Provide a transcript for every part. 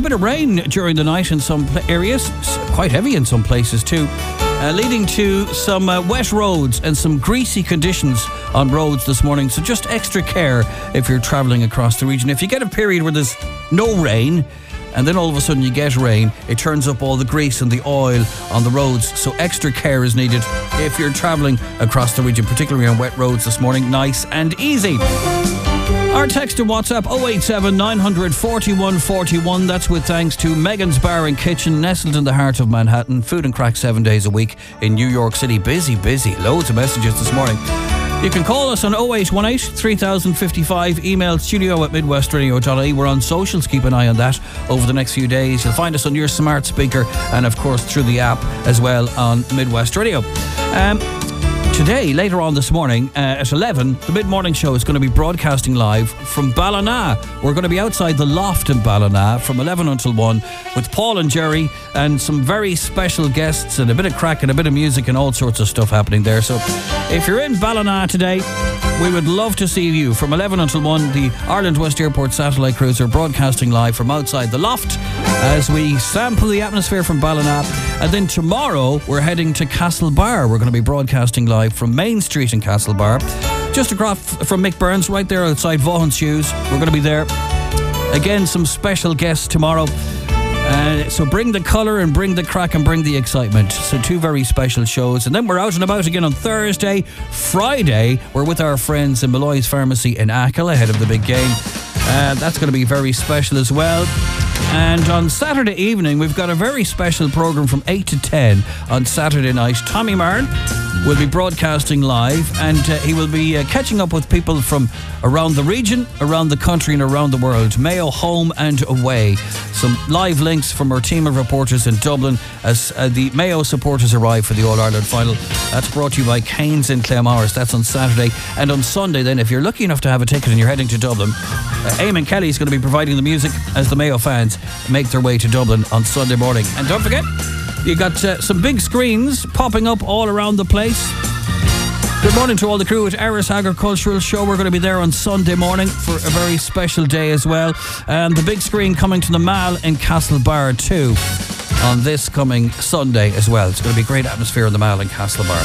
a bit of rain during the night in some areas, quite heavy in some places too, leading to some wet roads and some greasy conditions on roads this morning. So just extra care if you're travelling across the region. If you get a period where there's no rain, and then all of a sudden you get rain, it turns up all the grease and the oil on the roads. So extra care is needed if you're travelling across the region, particularly on wet roads this morning. Nice and easy. Our text to WhatsApp 087 900 4141. That's with thanks to Megan's Bar and Kitchen, nestled in the heart of Manhattan. Food and crack 7 days a week in New York City. Busy. Loads of messages this morning. You can call us on 0818 3055, email studio@midwestradio.ie. We're on socials, keep an eye on that over the next few days. You'll find us on your smart speaker and of course through the app as well on Midwest Radio. Today, later on this morning at 11, the Mid-Morning Show is going to be broadcasting live from Ballina. We're going to be outside the Loft in Ballina from 11 until 1 with Paul and Jerry and some very special guests and a bit of crack and a bit of music and all sorts of stuff happening there. So if you're in Ballina today, we would love to see you from 11 until 1. The Ireland West Airport satellite crews are broadcasting live from outside the Loft as we sample the atmosphere from Ballina. And then tomorrow we're heading to Castlebar. We're going to be broadcasting live from Main Street in Castlebar, just across from Mick Burns, right there outside Vaughan's Shoes. We're going to be there. Again, some special guests tomorrow. So bring the colour and bring the crack and bring the excitement. So 2 very special shows. And then we're out and about again on Thursday. Friday, we're with our friends in Malloy's Pharmacy in Achill ahead of the big game. That's going to be very special as well. And on Saturday evening, we've got a very special programme from 8 to 10 on Saturday night. Tommy Marn will be broadcasting live, and he will be catching up with people from around the region, around the country and around the world. Mayo home and away. Some live links from our team of reporters in Dublin as the Mayo supporters arrive for the All-Ireland final. That's brought to you by Canes in Claremorris. That's on Saturday. And on Sunday then, if you're lucky enough to have a ticket and you're heading to Dublin, Eamon Kelly is going to be providing the music as the Mayo fans make their way to Dublin on Sunday morning. And don't forget, you got some big screens popping up all around the place. Good morning to all the crew at Eris Agricultural Show. We're going to be there on Sunday morning for a very special day as well. And the big screen coming to the Mall in Castlebar too on this coming Sunday as well. It's going to be a great atmosphere in the Mall in Castlebar.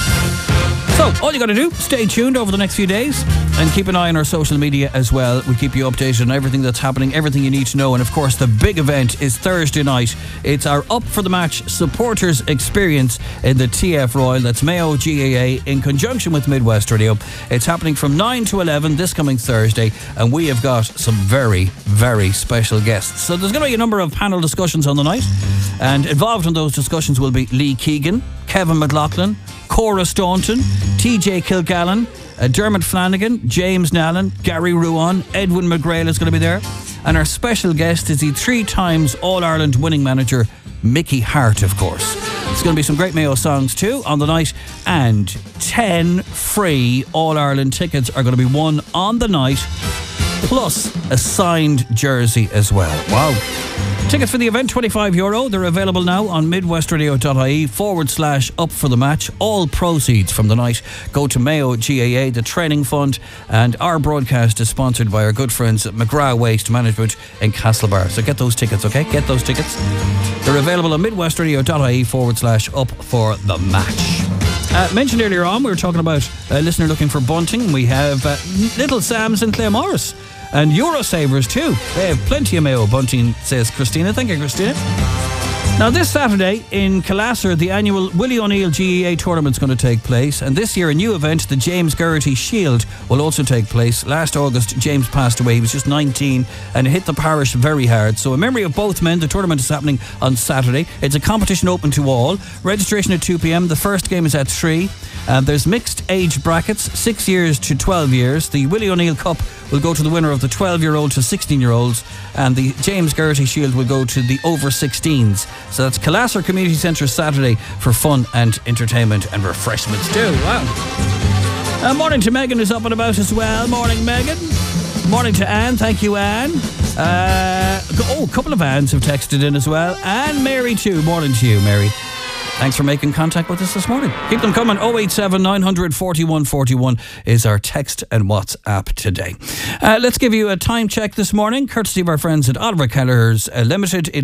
So, all you got to do, stay tuned over the next few days and keep an eye on our social media as well. We keep you updated on everything that's happening, everything you need to know. And of course, the big event is Thursday night. It's our Up for the Match supporters experience in the TF Royal. That's Mayo GAA in conjunction with Midwest Radio. It's happening from 9 to 11 this coming Thursday. And we have got some very, very special guests. So there's going to be a number of panel discussions on the night. And involved in those discussions will be Lee Keegan, Kevin McLaughlin, Cora Staunton, TJ Kilgallen, Dermot Flanagan, James Nallen, Gary Ruan, Edwin McGrail is going to be there. And our special guest is the 3 times All-Ireland winning manager, Mickey Hart, of course. There's going to be some great Mayo songs too on the night. And 10 free All-Ireland tickets are going to be won on the night, plus a signed jersey as well. Wow. Tickets for the event, €25. They're available now on midwestradio.ie/up for the match. All proceeds from the night go to Mayo GAA, the training fund, and our broadcast is sponsored by our good friends at McGrath Waste Management in Castlebar. So get those tickets, okay? Get those tickets. They're available on midwestradio.ie/up for the match. Mentioned earlier on, we were talking about a listener looking for bunting. We have Little Sam's in Claremorris. And Eurosavers too. They have plenty of Mayo bunting, says Christina. Thank you, Christina. Now, this Saturday in Calasser, the annual Willie O'Neill GEA tournament's going to take place. And this year, a new event, the James Geraghty Shield, will also take place. Last August, James passed away. He was just 19 and hit the parish very hard. So, in memory of both men, the tournament is happening on Saturday. It's a competition open to all. Registration at 2 p.m. The first game is at 3. There's mixed age brackets, 6 years to 12 years. The Willie O'Neill Cup will go to the winner of the 12-year-old to 16-year-olds, and the James Geraghty Shield will go to the over 16s. So that's Calasser Community Centre Saturday for fun and entertainment and refreshments too. Wow. Morning to Megan, who's up and about as well. Morning, Megan. Morning to Anne. Thank you, Anne. A couple of Annes have texted in as well. And Mary too. Morning to you, Mary. Thanks for making contact with us this morning. Keep them coming. 087 900 4141 is our text and WhatsApp today. Let's give you a time check this morning, courtesy of our friends at Oliver Kelleher's Limited.